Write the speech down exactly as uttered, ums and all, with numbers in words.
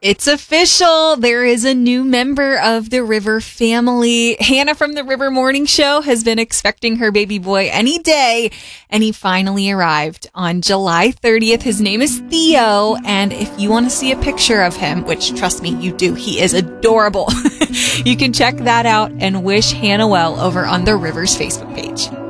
It's official. There is a new member of the River family. Hannah from the River Morning Show has been expecting her baby boy any day, and he finally arrived on July thirtieth. His name is Theo, and if you want to see a picture of him, which trust me, you do, he is adorable. You can check that out and wish Hannah well over on the River's Facebook page.